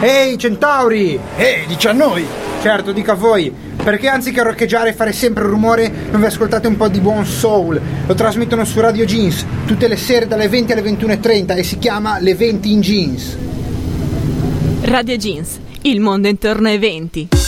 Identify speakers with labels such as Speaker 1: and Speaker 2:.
Speaker 1: Ehi centauri!
Speaker 2: Dici a noi!
Speaker 1: Certo, dica a voi, perché anziché roccheggiare e fare sempre rumore non vi ascoltate un po' di buon soul? Lo trasmettono su Radio Jeans tutte le sere dalle 20 alle 21:30 e si chiama Le 20 in Jeans.
Speaker 3: Radio Jeans, il mondo intorno ai 20.